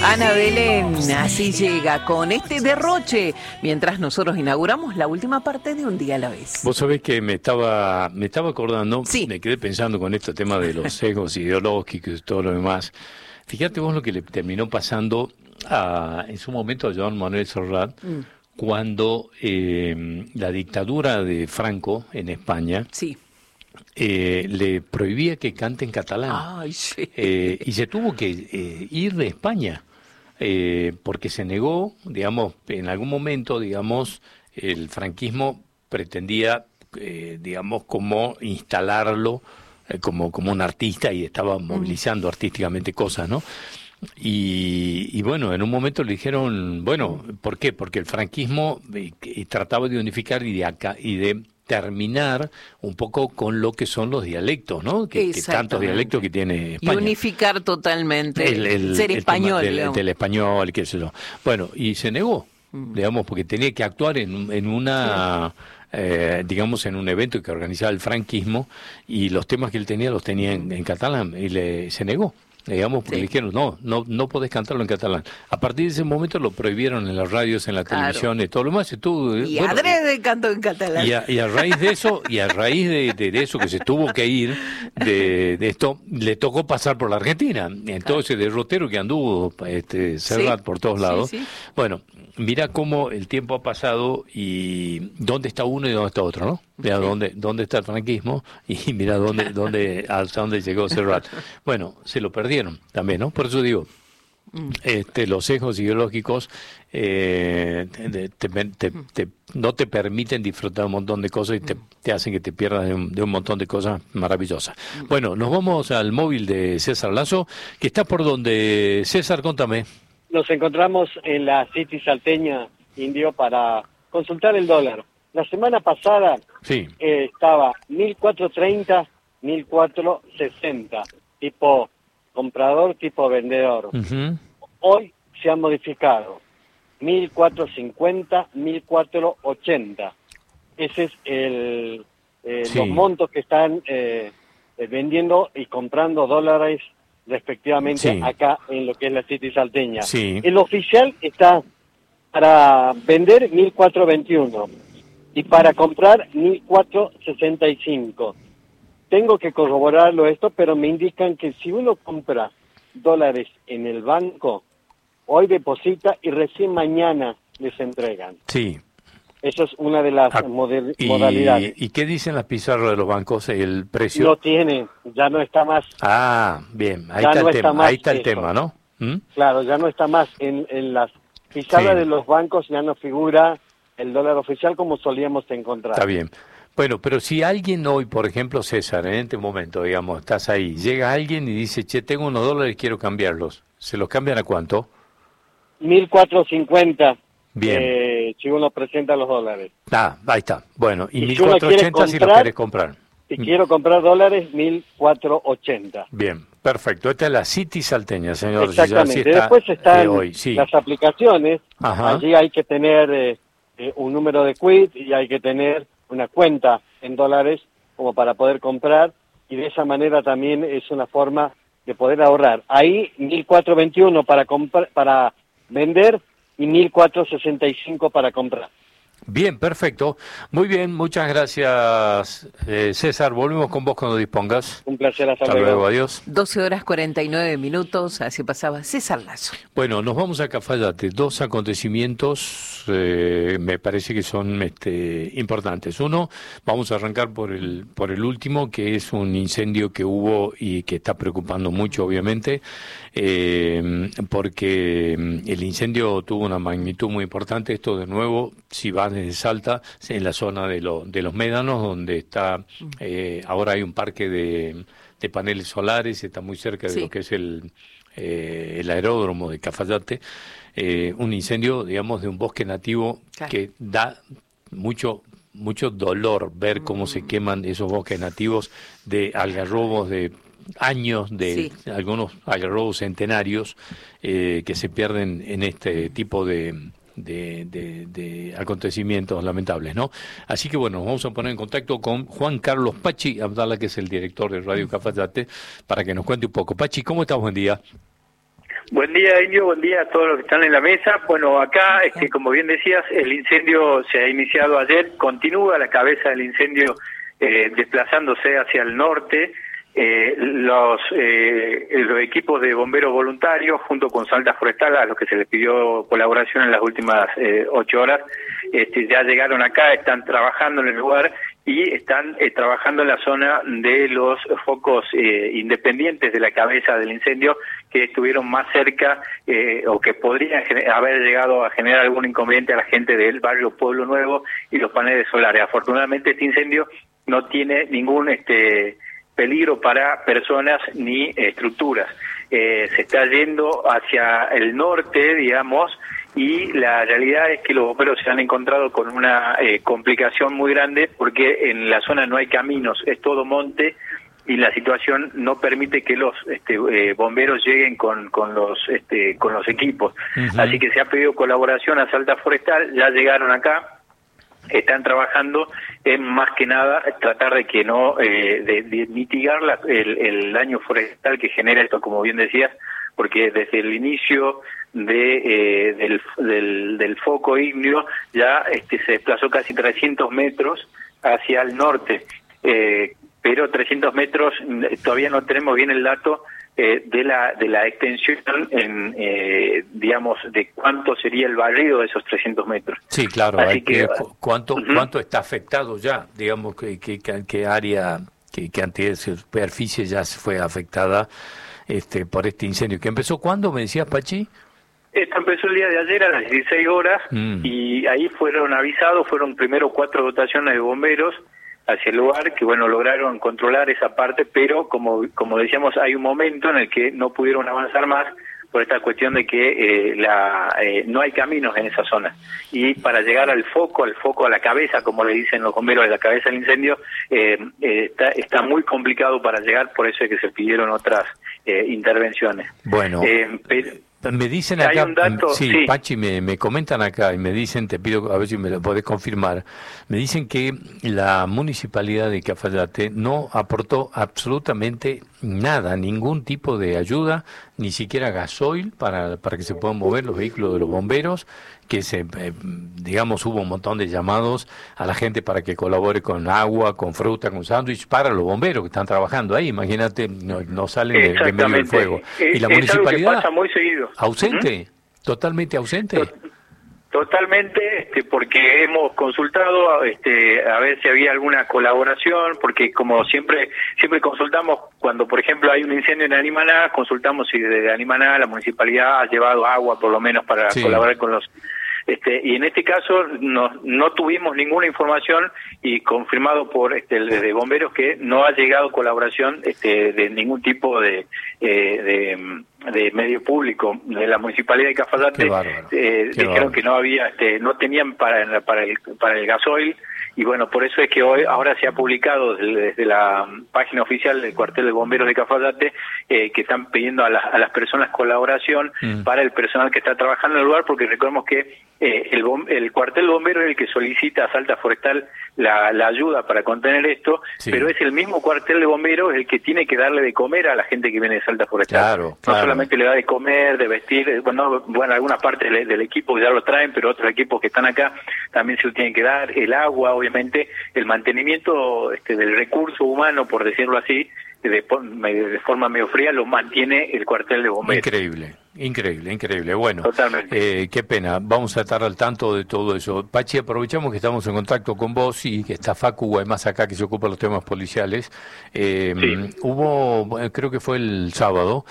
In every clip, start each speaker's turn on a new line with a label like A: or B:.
A: Ana Belén, así llega con este derroche, mientras nosotros inauguramos la última parte de Un Día a la Vez.
B: Vos sabés que me estaba acordando,
A: sí.
B: Me quedé pensando con este tema de los sesgos ideológicos y todo lo demás. Fíjate vos lo que le terminó pasando en su momento a Joan Manuel Serrat, cuando la dictadura de Franco en España
A: sí.
B: Le prohibía que cante en catalán.
A: Ay, sí.
B: Y se tuvo que ir de España. Porque se negó, digamos, en algún momento, digamos, el franquismo pretendía, digamos, como instalarlo como un artista y estaba movilizando artísticamente cosas, ¿no? Y bueno, en un momento le dijeron, bueno, ¿por qué? Porque el franquismo trataba de unificar y de terminar un poco con lo que son los dialectos, ¿no? Que tantos dialectos que tiene España.
A: Y unificar totalmente el ser español.
B: Del español, qué sé yo. Bueno, y se negó, digamos, porque tenía que actuar en una... digamos, en un evento que organizaba el franquismo, y los temas que él tenía los tenía en catalán, y se negó. Digamos, porque le dijeron, no podés cantarlo en catalán. A partir de ese momento lo prohibieron en las radios, en la televisión y todo lo demás.
A: Y adrede canto en catalán.
B: Y a raíz de eso, de eso que se tuvo que ir, de esto, le tocó pasar por la Argentina. Entonces, el derrotero que anduvo Serrat por todos lados. Sí. Bueno, mira cómo el tiempo ha pasado y dónde está uno y dónde está otro, ¿no? Mira dónde está el franquismo y mira hasta dónde llegó Serrat. Bueno, se lo perdieron también, ¿no? Por eso digo, los sesgos ideológicos no te permiten disfrutar un montón de cosas y te hacen que te pierdas de un montón de cosas maravillosas. Bueno, nos vamos al móvil de César Lazo, que está por donde. César, contame.
C: Nos encontramos en la City salteña, Indio, para consultar el dólar. La semana pasada estaba 1.430, 1.460, tipo comprador, tipo vendedor. Hoy se ha modificado, 1.450, 1.480. Ese es los montos que están vendiendo y comprando dólares respectivamente acá en lo que es la City salteña. El oficial está para vender 1.421 y para comprar 1.465. Tengo que corroborarlo esto, pero me indican que si uno compra dólares en el banco, hoy deposita y recién mañana les entregan.
B: Sí.
C: Eso es una de las modalidades.
B: ¿Y qué dicen las pizarras de los bancos? ¿El precio?
C: No tiene, ya no está más.
B: Ah, bien, ahí está el tema, ¿no?
C: Claro, ya no está más. En las pizarras de los bancos ya no figura el dólar oficial como solíamos encontrar.
B: Está bien. Bueno, pero si alguien hoy, por ejemplo, César, en este momento, digamos, estás ahí, llega alguien y dice, che, tengo unos dólares, quiero cambiarlos. ¿Se los cambian a cuánto?
C: 1.450.
B: Bien.
C: Si uno presenta los dólares.
B: Ah, ahí está. Bueno, y 1.480 si los querés comprar.
C: Si quiero comprar dólares, 1.480.
B: Bien, perfecto. Esta es la City salteña, señor.
C: Exactamente.
B: Está,
C: después están
B: hoy,
C: las aplicaciones.
B: Ajá.
C: Allí hay que tener un número de quit y hay que tener una cuenta en dólares como para poder comprar, y de esa manera también es una forma de poder ahorrar. Ahí 1.421 para vender y 1.465 para comprar.
B: Bien, perfecto. Muy bien, muchas gracias, César. Volvemos con vos cuando dispongas.
C: Un placer, hasta
B: luego. Adiós.
A: 12:49, así pasaba César Lazo.
B: Bueno, nos vamos a Cafayate. Dos acontecimientos me parece que son importantes. Uno, vamos a arrancar por el último, que es un incendio que hubo y que está preocupando mucho, obviamente, porque el incendio tuvo una magnitud muy importante. Esto, de nuevo, si vas desde Salta, en la zona de los Médanos, donde está, ahora hay un parque de paneles solares, está muy cerca de lo que es el aeródromo de Cafayate, un incendio, digamos, de un bosque nativo que da mucho dolor ver cómo se queman esos bosques nativos de algarrobos de años, de algunos algarrobos centenarios que se pierden en este tipo de acontecimientos lamentables, ¿no? Así que bueno, nos vamos a poner en contacto con Juan Carlos Pachi Abdala, que es el director de Radio Cafayate, para que nos cuente un poco. Pachi, ¿cómo estás? Buen día.
D: Buen día, Indio, buen día a todos los que están en la mesa. Bueno, acá, como bien decías, el incendio se ha iniciado ayer, continúa la cabeza del incendio desplazándose hacia el norte. Los equipos de bomberos voluntarios, junto con Salta Forestal, a los que se les pidió colaboración en las últimas 8 horas, ya llegaron acá, están trabajando en el lugar y están trabajando en la zona de los focos independientes de la cabeza del incendio, que estuvieron más cerca o que podrían haber llegado a generar algún inconveniente a la gente del barrio Pueblo Nuevo y los paneles solares. Afortunadamente este incendio no tiene ningún peligro para personas ni estructuras. Se está yendo hacia el norte, digamos, y la realidad es que los bomberos se han encontrado con una complicación muy grande, porque en la zona no hay caminos, es todo monte, y la situación no permite que los bomberos lleguen con los equipos. Uh-huh. Así que se ha pedido colaboración a Salta Forestal, ya llegaron acá, están trabajando en más que nada tratar de que no de mitigar el daño forestal que genera esto, como bien decías, porque desde el inicio del foco ígneo ya se desplazó casi 300 metros hacia el norte, pero 300 metros todavía no tenemos bien el dato de la extensión, digamos, de cuánto sería el barrido de esos 300 metros.
B: Sí, claro. Así que ¿cuánto está afectado ya? Digamos, qué área, qué cantidad de superficie ya se fue afectada por este incendio. ¿Que empezó cuándo, me decías, Pachi?
D: Esto empezó el día de ayer a las 16 horas y ahí fueron avisados, fueron primero 4 dotaciones de bomberos hacia el lugar, que bueno, lograron controlar esa parte, pero como decíamos, hay un momento en el que no pudieron avanzar más por esta cuestión de que no hay caminos en esa zona, y para llegar al foco, a la cabeza, como le dicen los bomberos, de la cabeza del incendio, está muy complicado para llegar, por eso es que se pidieron otras intervenciones.
B: Bueno, me dicen acá,
D: hay un dato,
B: sí, Pachi, me comentan acá y me dicen, te pido a ver si me lo podés confirmar, me dicen que la municipalidad de Cafayate no aportó absolutamente nada, ningún tipo de ayuda, ni siquiera gasoil para que se puedan mover los vehículos de los bomberos, que digamos, hubo un montón de llamados a la gente para que colabore con agua, con fruta, con sándwich para los bomberos que están trabajando ahí. Imagínate, no salen de medio del fuego. Y la municipalidad
D: pasa muy seguido.
B: Ausente, totalmente ausente.
D: Totalmente, porque hemos consultado a ver si había alguna colaboración, porque como siempre consultamos cuando, por ejemplo, hay un incendio en Animaná, consultamos si desde Animaná la municipalidad ha llevado agua, por lo menos, para colaborar con los... y en este caso no tuvimos ninguna información, y confirmado por de bomberos que no ha llegado colaboración de ningún tipo de medio público de la municipalidad de Cafayate. Dijeron que no había, no tenían para el gasoil, y bueno, por eso es que ahora se ha publicado desde la página oficial del cuartel de bomberos de Cafayate que están pidiendo a las personas colaboración para el personal que está trabajando en el lugar, porque recordemos que el cuartel de bomberos es el que solicita a Salta Forestal la ayuda para contener esto, pero es el mismo cuartel de bomberos el que tiene que darle de comer a la gente que viene de Salta Forestal.
B: Claro.
D: No solamente le da de comer, de vestir, bueno, algunas partes del equipo ya lo traen, pero otros equipos que están acá también se lo tienen que dar, el agua, obviamente, el mantenimiento del recurso humano, por decirlo así, de forma medio fría, lo mantiene el cuartel de bomberos.
B: Increíble. Bueno, qué pena. Vamos a estar al tanto de todo eso. Pachi, aprovechamos que estamos en contacto con vos y que está Facu Guaymás acá, que se ocupa de los temas policiales. Hubo, creo que fue el sábado,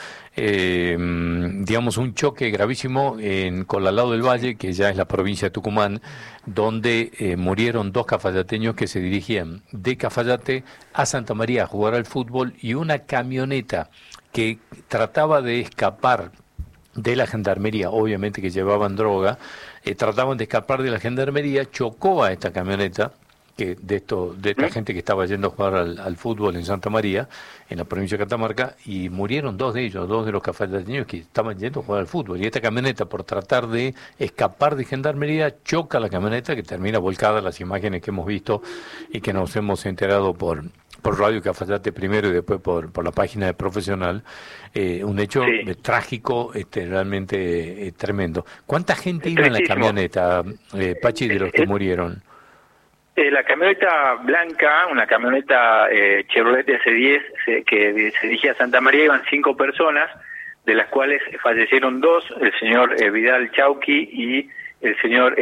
B: digamos, un choque gravísimo en Colalao del Valle, que ya es la provincia de Tucumán, donde murieron 2 cafayateños que se dirigían de Cafayate a Santa María a jugar al fútbol, y una camioneta que trataba de escapar de la gendarmería, obviamente que llevaban droga, trataban de escapar de la gendarmería, chocó a esta camioneta de esta gente que estaba yendo a jugar al fútbol en Santa María, en la provincia de Catamarca, y murieron 2 de ellos, 2 de los cafayateños que estaban yendo a jugar al fútbol. Y esta camioneta, por tratar de escapar de gendarmería, choca la camioneta, que termina volcada, las imágenes que hemos visto y que nos hemos enterado por por Radio Cafayate primero y después por la página de Profesional, un hecho trágico, realmente tremendo. ¿Cuánta gente iba en la camioneta, Pachi, de los que murieron?
D: La camioneta blanca, una camioneta Chevrolet S10 que se dirigía a Santa María, iban 5 personas, de las cuales fallecieron 2, el señor Vidal Chauqui y el señor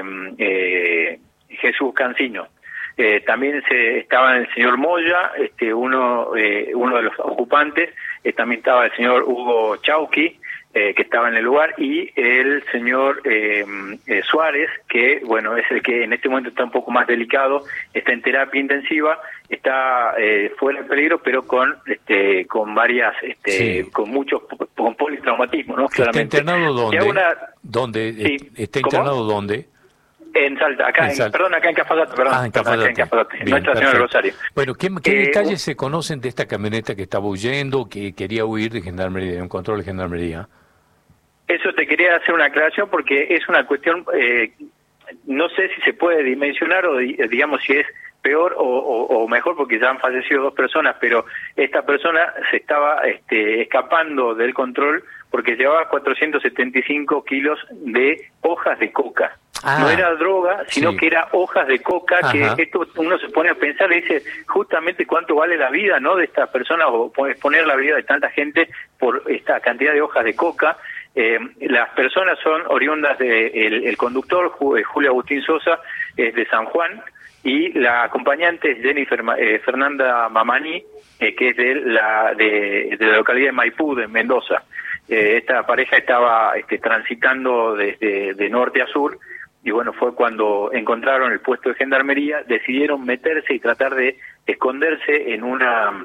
D: Jesús Cancino. También estaban el señor Moya, uno de los ocupantes, también estaba el señor Hugo Chauqui, que estaba en el lugar, y el señor Suárez, que bueno, es el que en este momento está un poco más delicado, está en terapia intensiva, está fuera de peligro, pero con varias, con politraumatismo, ¿no?
B: Claramente. ¿Está internado dónde? ¿Dónde?
D: Sí.
B: ¿Está internado dónde?
D: En Salta, acá en Cafayate,
B: en Cafayate.
D: Nuestra Señora del Rosario.
B: Bueno, ¿qué detalles se conocen de esta camioneta que estaba huyendo, que quería huir de Gendarmería, de un control de Gendarmería?
D: Eso te quería hacer una aclaración porque es una cuestión, no sé si se puede dimensionar o digamos si es peor o mejor, porque ya han fallecido 2 personas, pero esta persona se estaba escapando del control porque llevaba 475 kilos de hojas de coca. No era droga, sino que era hojas de coca. Ajá. Que esto uno se pone a pensar y dice justamente cuánto vale la vida, ¿no?, de estas personas, o exponer la vida de tanta gente por esta cantidad de hojas de coca. Las personas son oriundas de el conductor, Julio Agustín Sosa, es de San Juan, y la acompañante es Jennifer Fernanda Mamani, que es de la localidad de Maipú, de Mendoza. Esta pareja estaba transitando de norte a sur, y bueno, fue cuando encontraron el puesto de Gendarmería, decidieron meterse y tratar de esconderse en una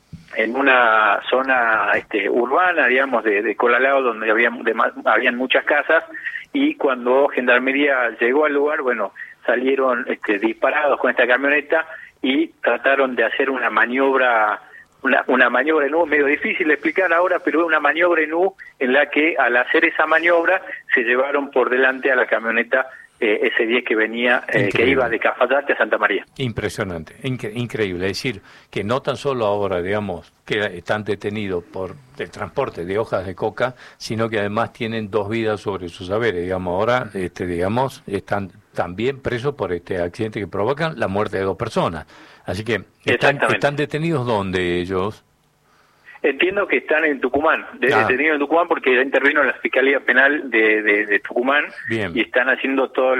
D: zona urbana, digamos, de Colalao, donde habían muchas casas, y cuando Gendarmería llegó al lugar, bueno, salieron disparados con esta camioneta y trataron de hacer una maniobra en U, medio difícil de explicar ahora, pero una maniobra en U en la que al hacer esa maniobra se llevaron por delante a la camioneta S10 que venía, que iba de Cafayate a Santa María.
B: Impresionante, increíble. Es decir, que no tan solo ahora, digamos, que están detenidos por el transporte de hojas de coca, sino que además tienen 2 vidas sobre sus saberes. Digamos, ahora, digamos, están también presos por este accidente que provocan la muerte de 2 personas. Así que, ¿están detenidos dónde ellos?
D: Entiendo que están en Tucumán, detenidos en Tucumán porque ya intervino la Fiscalía Penal de Tucumán. Bien. Y están haciendo todos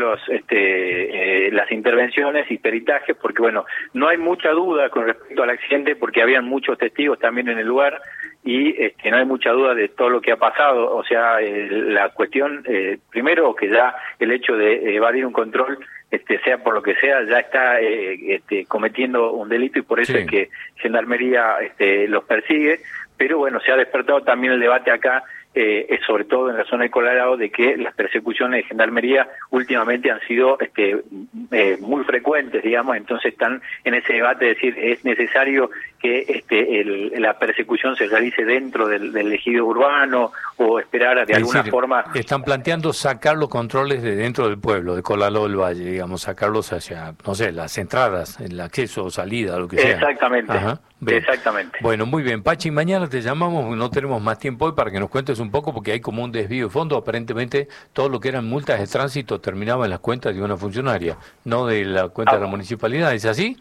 D: las intervenciones y peritajes, porque bueno, no hay mucha duda con respecto al accidente porque habían muchos testigos también en el lugar y no hay mucha duda de todo lo que ha pasado. O sea, la cuestión, primero que ya el hecho de evadir un control, sea por lo que sea, ya está cometiendo un delito y por eso es que Gendarmería los persigue, pero bueno, se ha despertado también el debate acá, sobre todo en la zona de Colorado, de que las persecuciones de Gendarmería últimamente han sido muy frecuentes, digamos, entonces están en ese debate de decir, es necesario que la persecución se realice dentro del ejido urbano o esperar de alguna forma.
B: Están planteando sacar los controles de dentro del pueblo, de Colaló del Valle, digamos, sacarlos hacia, no sé, las entradas, el acceso o salida, lo que sea.
D: Exactamente. Ajá. Exactamente.
B: Bueno, muy bien, Pachi, mañana te llamamos, no tenemos más tiempo hoy para que nos cuentes un poco, porque hay como un desvío de fondo. Aparentemente todo lo que eran multas de tránsito terminaba en las cuentas de una funcionaria, no de la cuenta de la municipalidad. ¿Es así?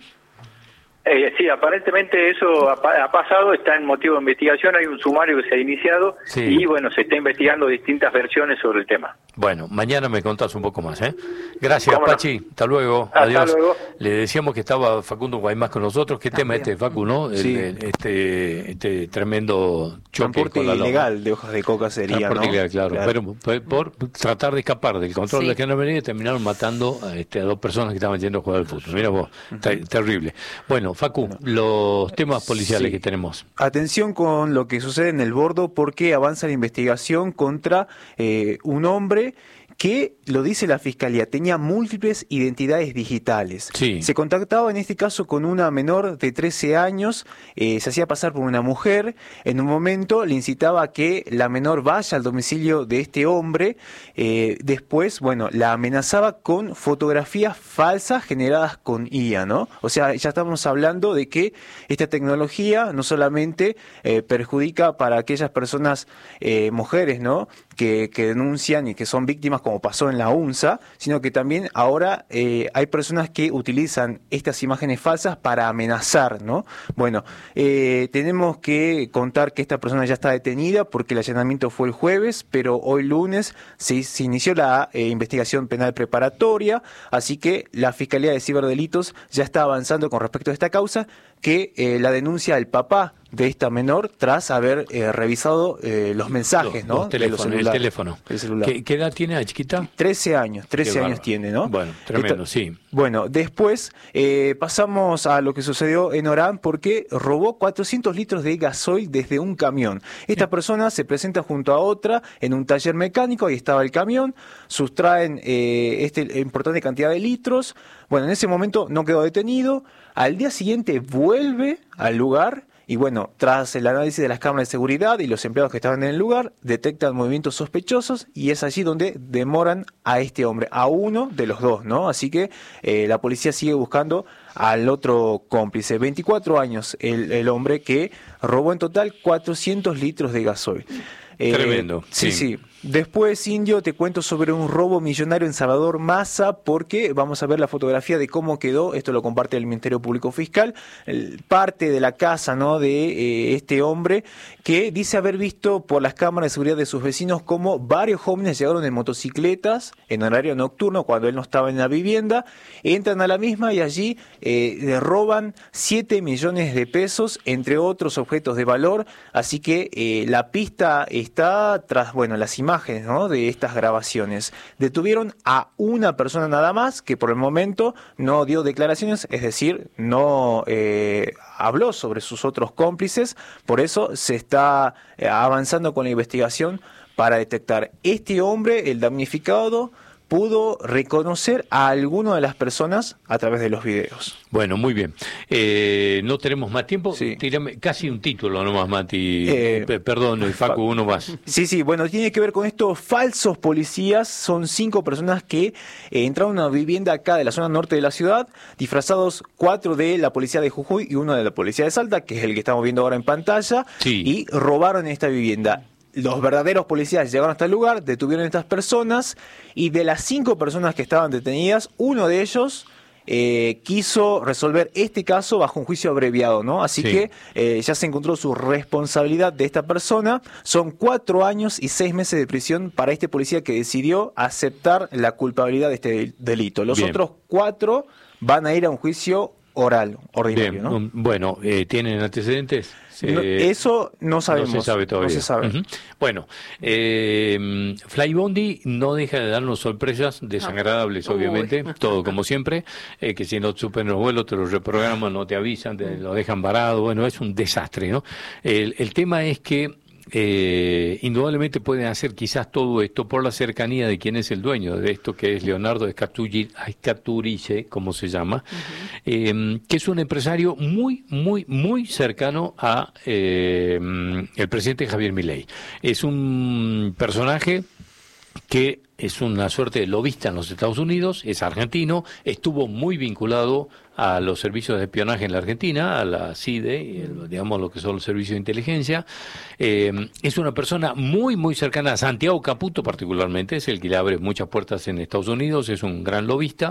D: Sí, aparentemente eso ha pasado, está en motivo de investigación, hay un sumario que se ha iniciado y bueno, se está investigando distintas versiones sobre el tema.
B: Bueno, mañana me contás un poco más, ¿eh? Gracias, Pachi, hasta luego, adiós.
D: Hasta luego.
B: Le decíamos que estaba Facundo Guaymás con nosotros. ¿Qué tema Facu, no?
E: Sí.
B: Este tremendo choque.
E: Transporte ilegal de hojas de coca sería,
B: transporte
E: ¿no?
B: ilegal, claro. Pero por tratar de escapar del control de la Gendarmería terminaron matando a 2 personas que estaban yendo a jugar al fútbol. Mira vos, terrible. Bueno, Facu, los temas policiales que tenemos.
E: Atención con lo que sucede en el Bordo, porque avanza la investigación contra un hombre que, lo dice la Fiscalía, tenía múltiples identidades digitales.
B: Sí.
E: Se contactaba en este caso con una menor de 13 años, se hacía pasar por una mujer, en un momento le incitaba a que la menor vaya al domicilio de este hombre, después, bueno, la amenazaba con fotografías falsas generadas con IA, ¿no? O sea, ya estamos hablando de que esta tecnología no solamente perjudica para aquellas personas, mujeres, ¿no?, que denuncian y que son víctimas, como pasó en la UNSA, sino que también ahora hay personas que utilizan estas imágenes falsas para amenazar, ¿no? Bueno, tenemos que contar que esta persona ya está detenida porque el allanamiento fue el jueves, pero hoy lunes se inició la investigación penal preparatoria, así que la Fiscalía de Ciberdelitos ya está avanzando con respecto a esta causa, que la denuncia del papá de esta menor tras haber revisado los mensajes, ¿no?
B: Los teléfonos, el teléfono.
E: El celular.
B: ¿Qué edad tiene la chiquita?
E: 13 años tiene, ¿no?
B: Bueno, tremendo, sí.
E: Bueno, después pasamos a lo que sucedió en Orán, porque robó 400 litros de gasoil desde un camión. Esta persona se presenta junto a otra en un taller mecánico, ahí estaba el camión, sustraen importante cantidad de litros. Bueno, en ese momento no quedó detenido. Al día siguiente vuelve al lugar y bueno, tras el análisis de las cámaras de seguridad y los empleados que estaban en el lugar, detectan movimientos sospechosos y es allí donde demoran a este hombre, a uno de los dos, ¿no? Así que la policía sigue buscando al otro cómplice. 24 años el hombre que robó en total 400 litros de gasoil.
B: Tremendo.
E: Sí. Después, Indio, te cuento sobre un robo millonario en Salvador Massa, porque vamos a ver la fotografía de cómo quedó. Esto lo comparte el Ministerio Público Fiscal. Parte de la casa, ¿no?, de este hombre, que dice haber visto por las cámaras de seguridad de sus vecinos cómo varios jóvenes llegaron en motocicletas en horario nocturno cuando él no estaba en la vivienda, entran a la misma y allí le roban 7 millones de pesos, entre otros objetos de valor. Así que la pista está tras, bueno, las imágenes, ¿no?, de estas grabaciones. Detuvieron a una persona nada más, que por el momento no dio declaraciones, es decir, no habló sobre sus otros cómplices. Por eso se está avanzando con la investigación para detectar este hombre. El damnificado pudo reconocer a alguna de las personas a través de los videos.
B: Bueno, muy bien. No tenemos más tiempo.
E: Sí.
B: Tírame casi un título nomás, Mati. Perdón, Facu, uno más.
E: Sí, bueno, tiene que ver con estos falsos policías. Son 5 personas que entraron a una vivienda acá de la zona norte de la ciudad, disfrazados 4 de la policía de Jujuy y 1 de la policía de Salta, que es el que estamos viendo ahora en pantalla,
B: sí,
E: y robaron esta vivienda. Los verdaderos policías llegaron hasta el lugar, detuvieron a estas personas y de las 5 personas que estaban detenidas, uno de ellos quiso resolver este caso bajo un juicio abreviado, ¿no? Así
B: sí,
E: que ya se encontró su responsabilidad de esta persona. Son 4 años y 6 meses de prisión para este policía que decidió aceptar la culpabilidad de este delito. Los
B: bien,
E: otros 4 van a ir a un juicio oral, ordinario,
B: bien,
E: ¿no?
B: Bueno, ¿tienen antecedentes?
E: Eso no sabemos.
B: No se sabe todavía.
E: No se sabe.
B: Uh-huh. Bueno, Flybondi no deja de darnos sorpresas desagradables, obviamente, todo como siempre, que si no supen los vuelos te los reprograman, no te avisan, te lo dejan varado. Bueno, es un desastre, ¿no? El tema es que indudablemente pueden hacer quizás todo esto por la cercanía de quien es el dueño de esto, que es Leonardo Escaturice, como se llama, que es un empresario muy cercano a el presidente Javier Milei. Es un personaje que es una suerte de lobista en los Estados Unidos, es argentino, estuvo muy vinculado a los servicios de espionaje en la Argentina, a la CIDE, digamos lo que son los servicios de inteligencia. Es una persona muy cercana a Santiago Caputo particularmente, es el que le abre muchas puertas en Estados Unidos, es un gran lobista,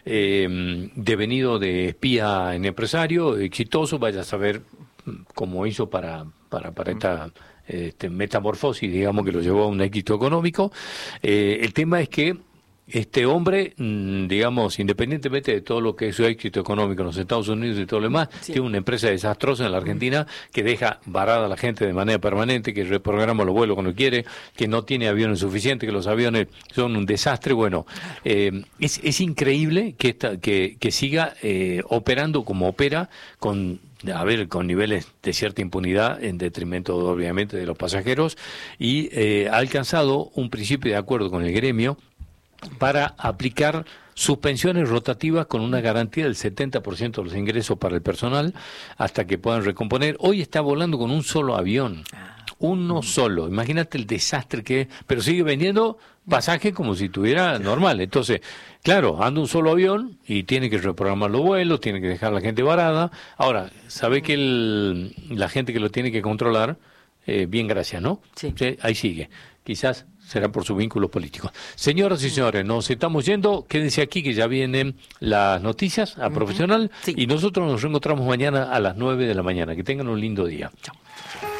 B: devenido de espía en empresario, exitoso, vaya a saber cómo hizo para esta metamorfosis, digamos, que lo llevó a un éxito económico. El tema es que este hombre, digamos, independientemente de todo lo que es su éxito económico en los Estados Unidos y todo lo demás, sí, tiene una empresa desastrosa en la Argentina que deja varada a la gente de manera permanente, que reprograma los vuelos cuando quiere, que no tiene aviones suficientes, que los aviones son un desastre. Bueno, es increíble que siga operando como opera, con niveles de cierta impunidad en detrimento, obviamente, de los pasajeros, y ha alcanzado un principio de acuerdo con el gremio para aplicar suspensiones rotativas con una garantía del 70% de los ingresos para el personal hasta que puedan recomponer. Hoy está volando con un solo avión, uno solo. Imagínate el desastre que es, pero sigue vendiendo pasaje como si estuviera normal. Entonces, claro, anda un solo avión y tiene que reprogramar los vuelos, tiene que dejar a la gente varada. Ahora, sabe que la gente que lo tiene que controlar, bien, gracias, ¿no?
A: Sí.
B: Ahí sigue. Quizás será por sus vínculos políticos. Señoras y señores, nos estamos yendo. Quédense aquí que ya vienen las noticias a Profesional.
A: Sí.
B: Y nosotros nos reencontramos mañana a las 9 de la mañana. Que tengan un lindo día.
A: Chao.